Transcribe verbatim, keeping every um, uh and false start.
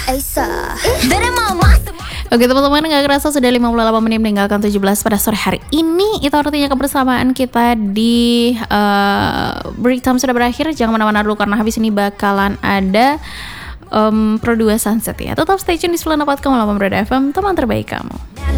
Oke teman-teman, gak kerasa sudah lima puluh delapan menit meninggalkan tujuh belas pada sore hari ini. Itu artinya kebersamaan kita di uh, break time sudah berakhir. Jangan mana-mana dulu karena habis ini bakalan ada um, Pro dua Sunset ya. Tetap stay tune di sembilan puluh empat koma delapan Brada F M, teman terbaik kamu.